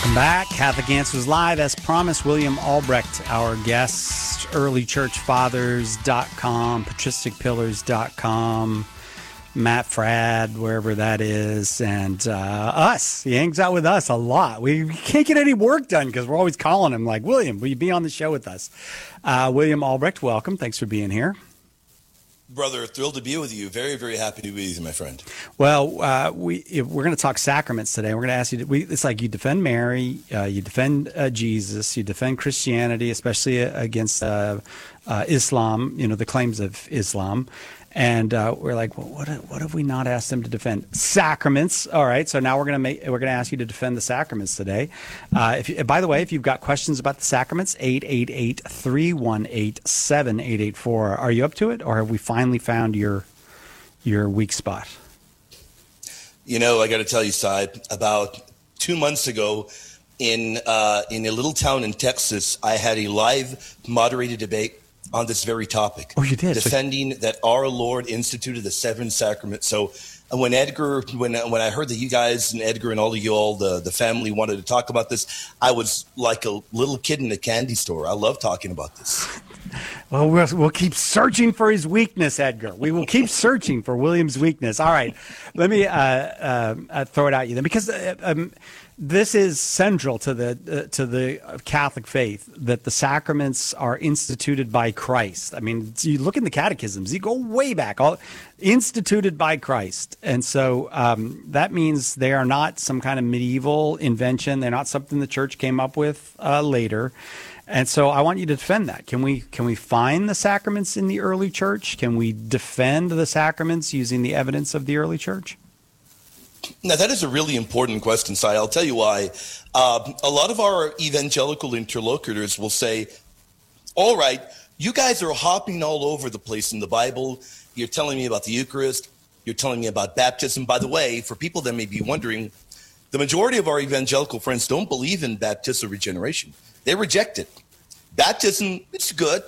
Welcome back. Catholic Answers Live. As promised, William Albrecht, our guest, earlychurchfathers.com, patristicpillars.com, Matt Fradd, wherever that is, and us. He hangs out with us a lot. We can't get any work done because we're always calling him like, William, will you be on the show with us? William Albrecht, welcome. Thanks for being here. Brother, thrilled to be with you. Very, very happy to be with you, my friend. Well, we're going to talk sacraments today. We're going to ask you, it's like you defend Mary, you defend Jesus, you defend Christianity, especially against Islam, the claims of Islam. And we're like, well, what have we not asked them to defend? Sacraments. All right. So now we're going to ask you to defend the sacraments today. By the way, if you've got questions about the sacraments, 888-318-7884. Are you up to it, or have we finally found your weak spot? I got to tell you, Cy, about 2 months ago in a little town in Texas, I had a live moderated debate on this very topic. Oh, you did? Defending that our Lord instituted the seven sacraments. So when I heard that you guys and Edgar and all of you all, the family wanted to talk about this, I was like a little kid in a candy store. I love talking about this. Well, we'll keep searching for his weakness, Edgar. We will keep searching for William's weakness. All right. Let me throw it at you then, because this is central to the Catholic faith, that the sacraments are instituted by Christ. I mean, you look in the catechisms, you go way back, all instituted by Christ. And so that means they are not some kind of medieval invention. They're not something the church came up with later. And so I want you to defend that. Can we find the sacraments in the early church? Can we defend the sacraments using the evidence of the early church? Now, that is a really important question, Si. I'll tell you why. A lot of our evangelical interlocutors will say, all right, you guys are hopping all over the place in the Bible. You're telling me about the Eucharist. You're telling me about baptism. By the way, for people that may be wondering, the majority of our evangelical friends don't believe in baptismal regeneration. They reject it. Baptism, it's good.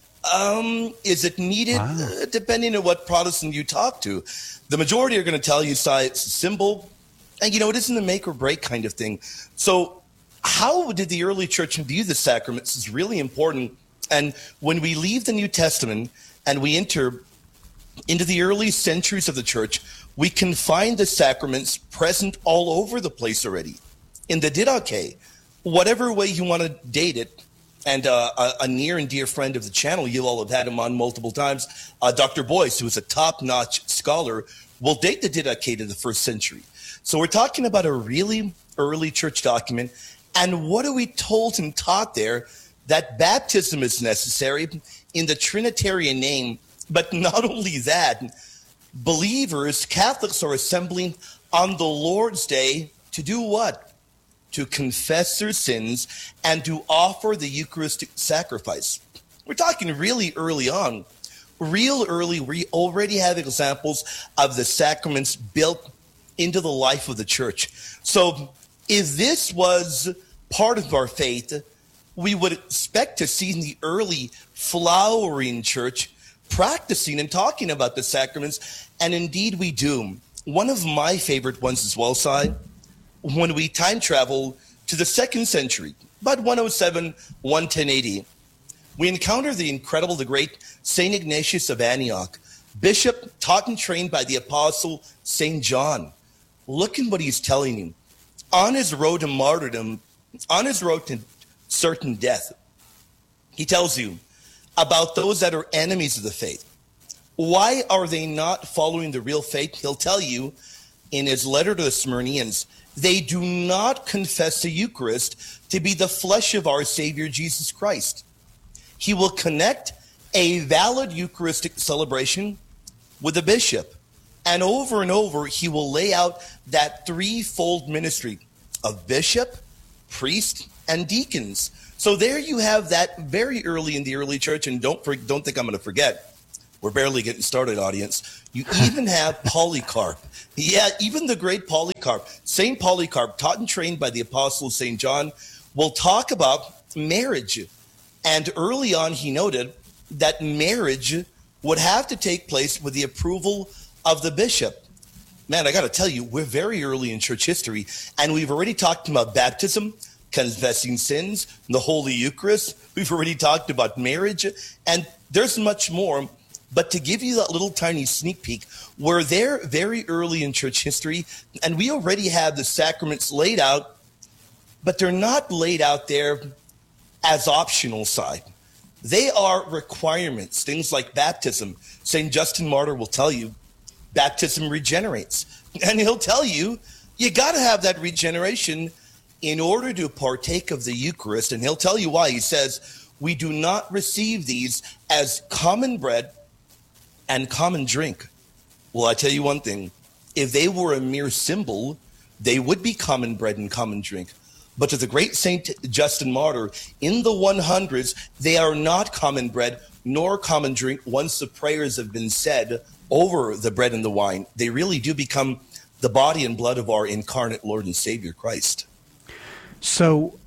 Is it needed? Wow. Depending on what Protestant you talk to. The majority are going to tell you, it's a symbol, and it isn't a make or break kind of thing. So how did the early church view the sacraments is really important. And when we leave the New Testament and we enter into the early centuries of the church, we can find the sacraments present all over the place already. In the Didache, whatever way you want to date it, and a near and dear friend of the channel, you all have had him on multiple times, Dr. Boyce, who is a top-notch scholar, will date the Didache to the 1st century. So we're talking about a really early church document. And what are we told and taught there? That baptism is necessary in the Trinitarian name. But not only that, believers, Catholics, are assembling on the Lord's Day to do what? To confess their sins and to offer the Eucharistic sacrifice. We're talking really early on. Real early, we already have examples of the sacraments built into the life of the church. So if this was part of our faith, we would expect to see in the early flowering church practicing and talking about the sacraments, and indeed we do. One of my favorite ones as well, Si, when we time travel to the 2nd century, about 107, 110 AD, we encounter the great St. Ignatius of Antioch, bishop taught and trained by the apostle St. John. Look at what he's telling you. On his road to martyrdom, on his road to certain death, he tells you about those that are enemies of the faith. Why are they not following the real faith? He'll tell you in his letter to the Smyrnians, they do not confess the Eucharist to be the flesh of our Savior Jesus Christ. He will connect a valid Eucharistic celebration with a bishop. And over, he will lay out that threefold ministry of bishop, priest, and deacons. So there you have that very early in the early church. And don't think I'm going to forget. We're barely getting started, audience. You even have Polycarp. Yeah, even the great Polycarp. St. Polycarp, taught and trained by the apostle St. John, will talk about marriage. And early on, he noted that marriage would have to take place with the approval of the bishop. Man, I got to tell you, we're very early in church history, and we've already talked about baptism, confessing sins, the Holy Eucharist. We've already talked about marriage, and there's much more. But to give you that little tiny sneak peek, we're there very early in church history, and we already have the sacraments laid out, but they're not laid out there as optional side. They are requirements, things like baptism. St. Justin Martyr will tell you, baptism regenerates. And he'll tell you, you got to have that regeneration in order to partake of the Eucharist. And he'll tell you why. He says, we do not receive these as common bread and common drink. Well, I tell you one thing, if they were a mere symbol, they would be common bread and common drink. But to the great St. Justin Martyr, in the 100s, they are not common bread nor common drink once the prayers have been said over the bread and the wine. They really do become the body and blood of our incarnate Lord and Savior, Christ. So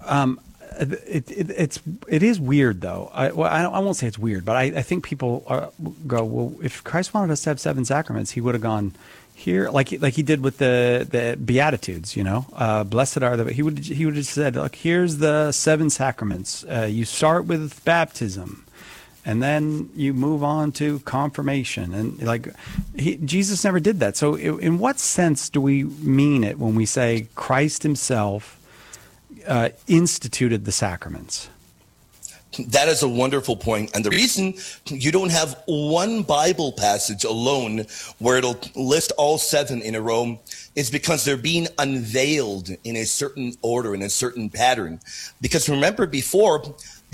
it is weird, though. I won't say it's weird, but I think people go, well, if Christ wanted us to have 7 sacraments, he would have gone here, like he did with the Beatitudes, you know, blessed are the, he would have said, look, here's the 7 sacraments. You start with baptism, and then you move on to confirmation. And Jesus never did that. So in what sense do we mean it when we say Christ himself instituted the sacraments? That is a wonderful point. And the reason you don't have one Bible passage alone where it'll list all 7 in a row is because they're being unveiled in a certain order, in a certain pattern. Because remember, before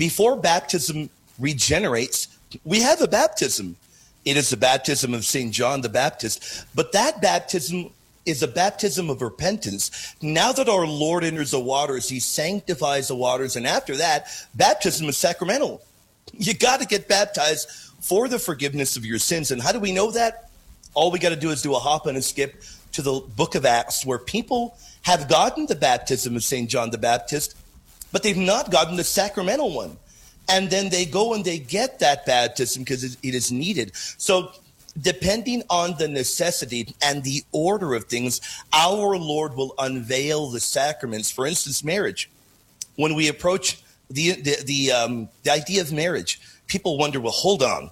baptism regenerates, we have a baptism. It is the baptism of St. John the Baptist. But that baptism is a baptism of repentance. Now that our Lord enters the waters, he sanctifies the waters. And after that, baptism is sacramental. You got to get baptized for the forgiveness of your sins. And how do we know that? All we got to do is do a hop and a skip to the book of Acts, where people have gotten the baptism of St. John the Baptist, but they've not gotten the sacramental one. And then they go and they get that baptism because it is needed. So depending on the necessity and the order of things, our Lord will unveil the sacraments. For instance, marriage. When we approach the idea of marriage, people wonder, well, hold on.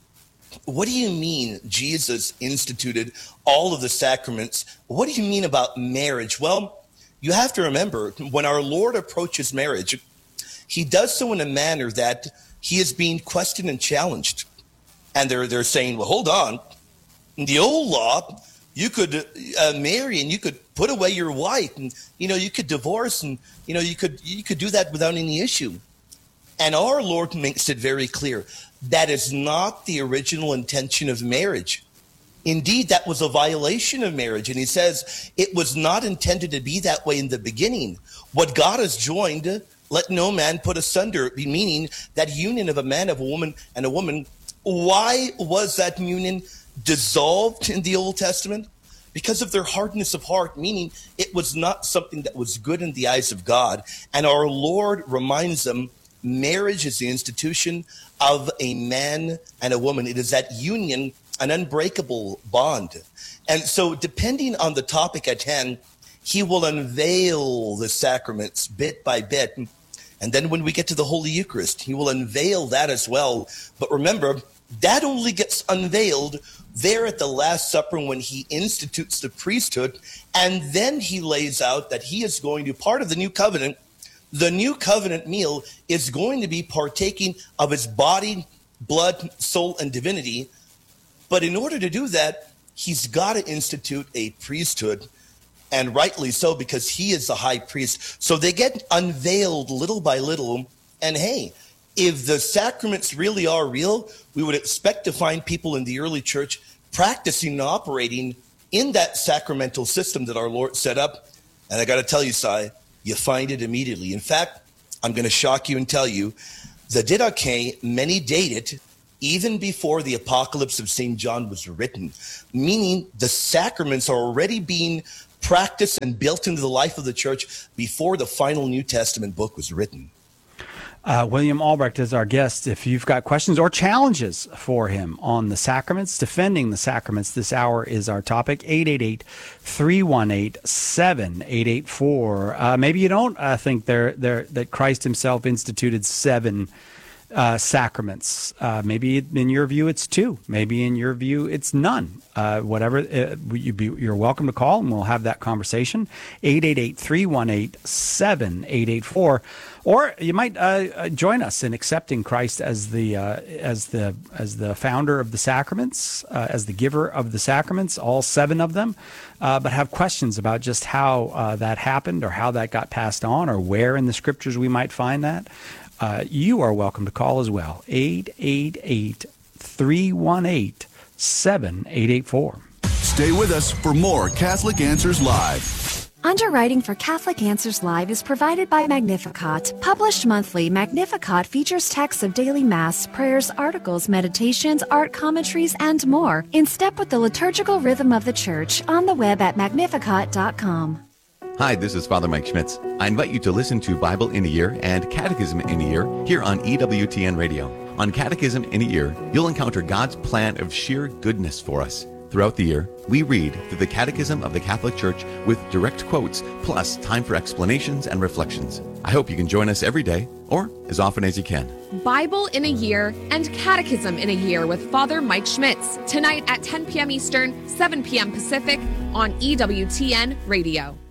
What do you mean Jesus instituted all of the sacraments? What do you mean about marriage? Well, you have to remember, when our Lord approaches marriage, he does so in a manner that he is being questioned and challenged. And they're saying, well, hold on. In the old law, you could marry and you could put away your wife, and you could divorce, and you could do that without any issue. And our Lord makes it very clear that is not the original intention of marriage. Indeed, that was a violation of marriage. And he says it was not intended to be that way in the beginning. What God has joined, let no man put asunder, meaning that union of a man, of a woman, and a woman. Why was that union dissolved in the Old Testament? Because of their hardness of heart, meaning it was not something that was good in the eyes of God. And our Lord reminds them, marriage is the institution of a man and a woman. It is that union, an unbreakable bond. And so depending on the topic at hand, he will unveil the sacraments bit by bit. And then when we get to the Holy Eucharist, he will unveil that as well. But remember, that only gets unveiled there at the Last Supper when he institutes the priesthood. And then he lays out that he is going to, part of the new covenant, the new covenant meal is going to be partaking of his body, blood, soul, and divinity. But in order to do that, he's got to institute a priesthood. And rightly so, because he is the high priest. So they get unveiled little by little. And hey, if the sacraments really are real, we would expect to find people in the early church practicing and operating in that sacramental system that our Lord set up. And I got to tell you, Si, you find it immediately. In fact, I'm going to shock you and tell you, the Didache, many date it even before the Apocalypse of St. John was written, meaning the sacraments are already being practiced and built into the life of the church before the final New Testament book was written. William Albrecht is our guest. If you've got questions or challenges for him on the sacraments, defending the sacraments, this hour is our topic. 888-318-7884. Maybe you don't think that Christ himself instituted 7 sacraments. Maybe in your view it's 2. Maybe in your view it's none. Whatever, you're welcome to call and we'll have that conversation. 888-318-7884. Or you might join us in accepting Christ as the founder of the sacraments, as the giver of the sacraments, all 7 of them, but have questions about just how that happened or how that got passed on or where in the scriptures we might find that. You are welcome to call as well. 888-318-7884. Stay with us for more Catholic Answers Live. Underwriting for Catholic Answers Live is provided by Magnificat. Published monthly, Magnificat features texts of daily Mass, prayers, articles, meditations, art commentaries, and more, in step with the liturgical rhythm of the Church, on the web at magnificat.com. Hi, this is Father Mike Schmitz. I invite you to listen to Bible in a Year and Catechism in a Year here on EWTN Radio. On Catechism in a Year, you'll encounter God's plan of sheer goodness for us. Throughout the year, we read through the Catechism of the Catholic Church with direct quotes, plus time for explanations and reflections. I hope you can join us every day, or as often as you can. Bible in a Year and Catechism in a Year with Father Mike Schmitz, tonight at 10 p.m. Eastern, 7 p.m. Pacific on EWTN Radio.